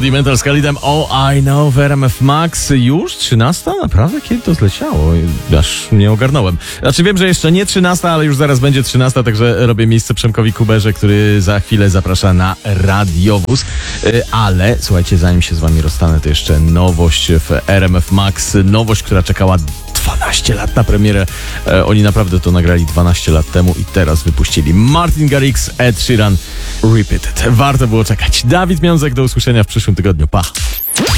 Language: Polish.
Rudimental z Khalidem All I Know w RMF Max. Już 13? Naprawdę? Kiedy to zleciało? Aż nie ogarnąłem. Znaczy wiem, że jeszcze nie 13, ale już zaraz będzie 13, także robię miejsce Przemkowi Kuberze, który za chwilę zaprasza na radiowóz. Ale słuchajcie, zanim się z wami rozstanę, to jeszcze nowość w RMF Max. Nowość, która czekała 12 lat na premierę. Oni naprawdę to nagrali 12 lat temu i teraz wypuścili. Martin Garrix, Ed Sheeran, Repeated. Warto było czekać. Dawid Miązek, do usłyszenia w przyszłym tygodniu. Pa!